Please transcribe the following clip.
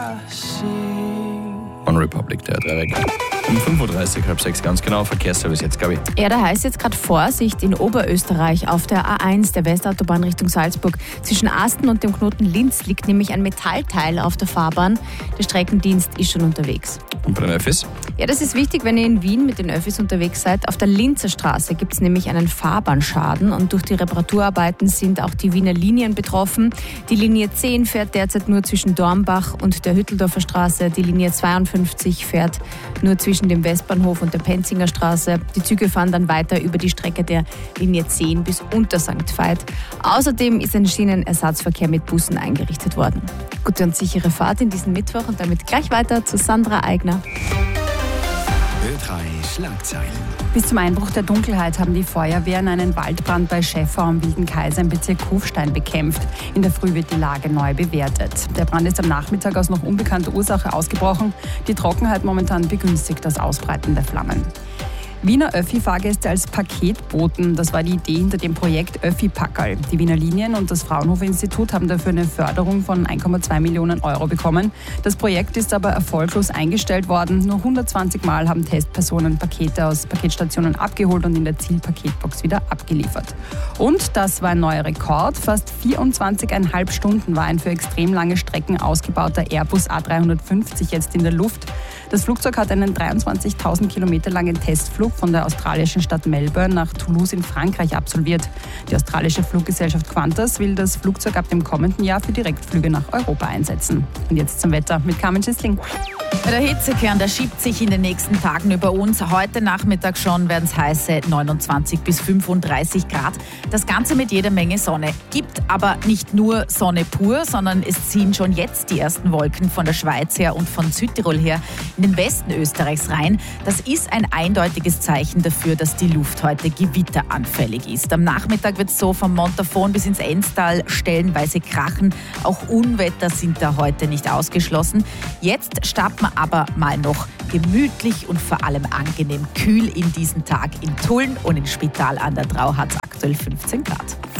On Republic, der 3 Regel. Um 5.30 Uhr, halb 6 ganz genau, Verkehrsservice jetzt, Gabi. Ja, da heißt jetzt gerade Vorsicht in Oberösterreich auf der A1, der Westautobahn Richtung Salzburg. Zwischen Asten und dem Knoten Linz liegt nämlich ein Metallteil auf der Fahrbahn. Der Streckendienst ist schon unterwegs. Und bei den Öffis? Ja, das ist wichtig, wenn ihr in Wien mit den Öffis unterwegs seid. Auf der Linzer Straße gibt es nämlich einen Fahrbahnschaden und durch die Reparaturarbeiten sind auch die Wiener Linien betroffen. Die Linie 10 fährt derzeit nur zwischen Dornbach und der Hütteldorfer Straße. Die Linie 52 fährt nur zwischen dem Westbahnhof und der Penzinger Straße. Die Züge fahren dann weiter über die Strecke der Linie 10 bis unter St. Veit. Außerdem ist ein Schienenersatzverkehr mit Bussen eingerichtet worden. Gute und sichere Fahrt in diesen Mittwoch und damit gleich weiter zu Sandra Eigner. Ö3 Schlagzeilen. Bis zum Einbruch der Dunkelheit haben die Feuerwehren einen Waldbrand bei Schäffau am Wilden Kaiser im Bezirk Kufstein bekämpft. In der Früh wird die Lage neu bewertet. Der Brand ist am Nachmittag aus noch unbekannter Ursache ausgebrochen. Die Trockenheit momentan begünstigt das Ausbreiten der Flammen. Wiener Öffi-Fahrgäste als Paketboten, das war die Idee hinter dem Projekt Öffi-Packerl. Die Wiener Linien und das Fraunhofer-Institut haben dafür eine Förderung von 1,2 Millionen Euro bekommen. Das Projekt ist aber erfolglos eingestellt worden. Nur 120 Mal haben Testpersonen Pakete aus Paketstationen abgeholt und in der Zielpaketbox wieder abgeliefert. Und das war ein neuer Rekord. Fast 24,5 Stunden war ein für extrem lange Strecken ausgebauter Airbus A350 jetzt in der Luft. Das Flugzeug hat einen 23.000 Kilometer langen Testflug von der australischen Stadt Melbourne nach Toulouse in Frankreich absolviert. Die australische Fluggesellschaft Qantas will das Flugzeug ab dem kommenden Jahr für Direktflüge nach Europa einsetzen. Und jetzt zum Wetter mit Carmen Schissling. Der Hitzekern, der schiebt sich in den nächsten Tagen über uns. Heute Nachmittag schon werden es heiße 29 bis 35 Grad. Das Ganze mit jeder Menge Sonne. Gibt aber nicht nur Sonne pur, sondern es ziehen schon jetzt die ersten Wolken von der Schweiz her und von Südtirol her in den Westen Österreichs rein. Das ist ein eindeutiges Zeichen dafür, dass die Luft heute gewitteranfällig ist. Am Nachmittag wird es so vom Montafon bis ins Enstal stellenweise krachen. Auch Unwetter sind da heute nicht ausgeschlossen. Jetzt starten wir aber mal noch gemütlich und vor allem angenehm kühl in diesen Tag. In Tulln und in Spital an der Drau hat es aktuell 15 Grad.